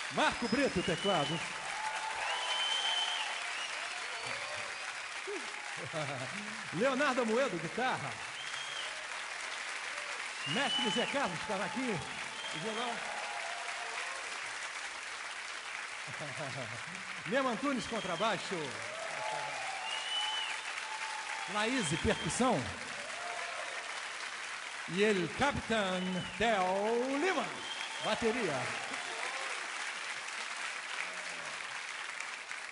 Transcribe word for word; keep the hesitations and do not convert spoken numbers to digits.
Marco Brito, teclado. Leonardo Amoedo, guitarra. Mestre Zé Carlos, cavaquinho e violão. Nemo Antunes, contrabaixo. Laís, percussão. E ele, Capitão Theo Lima, bateria.